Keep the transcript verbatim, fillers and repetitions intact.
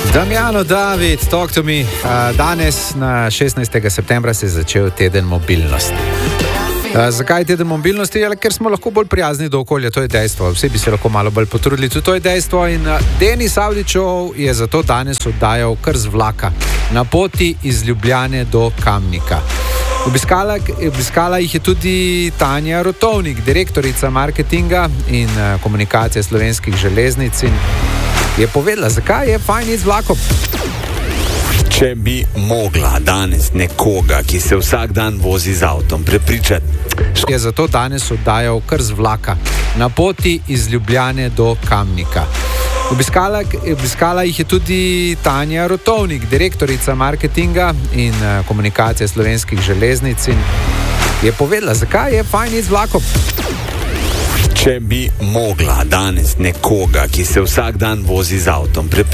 Damjano, David, talk to me. Danes, na šestnajstega septembra, se je začel teden mobilnosti. Zakaj teden mobilnosti? Ker smo lahko bolj prijazni do okolja, to je dejstvo. Vsi bi se lahko malo bolj potrudili, to je dejstvo. In Denis Avdićev je zato danes oddajal kar z vlaka na poti iz Ljubljane do Kamnika. Obiskala, obiskala jih je tudi Tanja Rotovnik, direktorica marketinga in komunikacije Slovenskih železnic, in je povedala, zakaj je fajn iti z vlakom. Če bi mogla danes nekoga, ki se vsak dan vozi z avtom, prepričati, je zato danes oddajal kar z vlaka na poti iz Ljubljane do Kamnika. Obiskala, obiskala jih je tudi Tanja Rotovnik, direktorica marketinga in komunikacije Slovenskih železnic, in je povedala, zakaj je fajn iti z vlakom. Če bi mogla danes nekoga, ki se vsak dan vozi z avtom, prepričati,